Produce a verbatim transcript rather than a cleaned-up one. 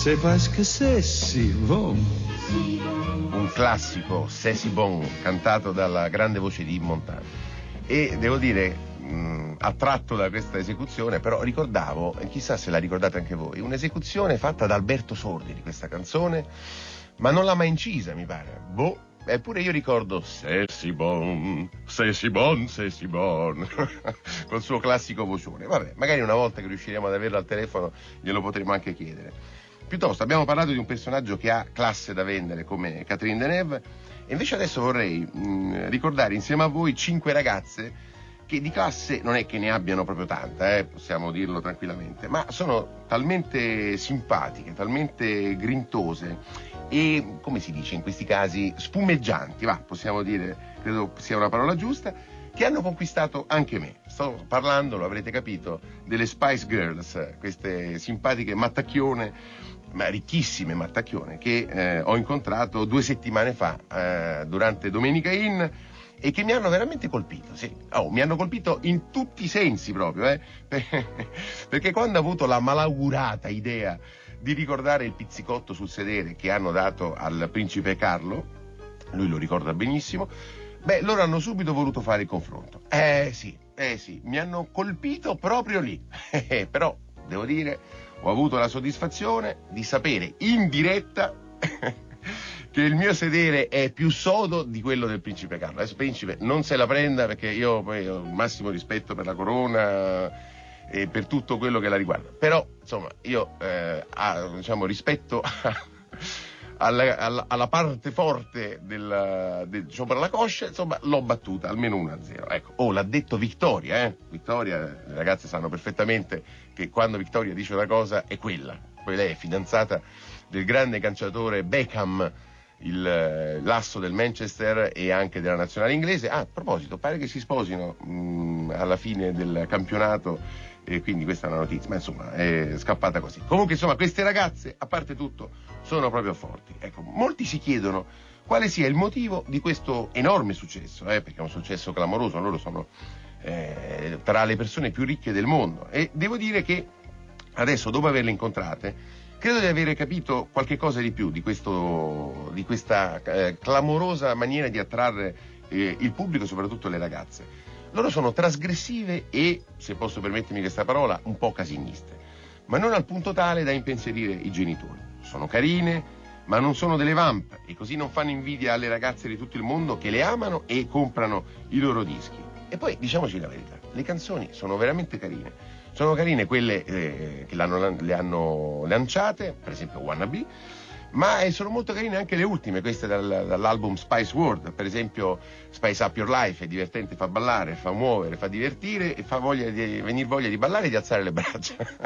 C'est parce que c'est si bon. Un classico, C'est si bon, cantato dalla grande voce di Montano. E devo dire, mh, attratto da questa esecuzione, però ricordavo, e chissà se la ricordate anche voi, un'esecuzione fatta da Alberto Sordi di questa canzone, ma non l'ha mai incisa, mi pare. Boh. Eppure io ricordo C'est si bon, c'est si bon, c'est si bon col suo classico vocione. Vabbè, magari una volta che riusciremo ad averlo al telefono glielo potremo anche chiedere. Piuttosto abbiamo parlato di un personaggio che ha classe da vendere come Catherine Deneuve, e invece adesso vorrei mh, ricordare insieme a voi cinque ragazze che di classe non è che ne abbiano proprio tanta, eh, possiamo dirlo tranquillamente, ma sono talmente simpatiche, talmente grintose e, come si dice in questi casi, spumeggianti, va, possiamo dire, credo sia una parola giusta, che hanno conquistato anche me. Sto parlando, lo avrete capito, delle Spice Girls, queste simpatiche mattacchione, ma ricchissime mattacchione, che eh, ho incontrato due settimane fa eh, durante Domenica Inn, e che mi hanno veramente colpito, sì. Oh, mi hanno colpito in tutti i sensi proprio, eh? Perché quando ho avuto la malaugurata idea di ricordare il pizzicotto sul sedere che hanno dato al principe Carlo, lui lo ricorda benissimo, beh, loro hanno subito voluto fare il confronto. Eh sì, eh sì, mi hanno colpito proprio lì. Però, devo dire, ho avuto la soddisfazione di sapere in diretta che il mio sedere è più sodo di quello del principe Carlo. Adesso principe non se la prenda, perché io poi ho il massimo rispetto per la corona e per tutto quello che la riguarda. Però, insomma, io eh, a, diciamo, rispetto a, alla, alla, alla parte forte del, del, sopra la coscia, insomma, l'ho battuta, almeno uno a zero. Ecco, oh, l'ha detto Vittoria, eh? Vittoria, le ragazze sanno perfettamente che quando Vittoria dice una cosa è quella. Poi lei è fidanzata del grande calciatore Beckham, il l'asso del Manchester e anche della nazionale inglese. Ah, a proposito, pare che si sposino mh, alla fine del campionato, e quindi questa è una notizia, ma insomma è scappata così. Comunque, insomma, queste ragazze, a parte tutto, sono proprio forti. Ecco, molti si chiedono quale sia il motivo di questo enorme successo, eh, perché è un successo clamoroso. Loro sono eh, tra le persone più ricche del mondo, e devo dire che adesso, dopo averle incontrate, credo di avere capito qualche cosa di più di questo, di questa eh, clamorosa maniera di attrarre eh, il pubblico, soprattutto le ragazze. Loro sono trasgressive e, se posso permettermi questa parola, un po' casiniste, ma non al punto tale da impensierire i genitori. Sono carine, ma non sono delle vamp, e così non fanno invidia alle ragazze di tutto il mondo che le amano e comprano i loro dischi. E poi, diciamoci la verità, le canzoni sono veramente carine. Sono carine quelle eh, che l'hanno, le hanno lanciate, per esempio Wannabe, ma eh, sono molto carine anche le ultime, queste dal, dall'album Spice World. Per esempio Spice Up Your Life è divertente, fa ballare, fa muovere, fa divertire e fa voglia di, venire voglia di ballare e di alzare le braccia.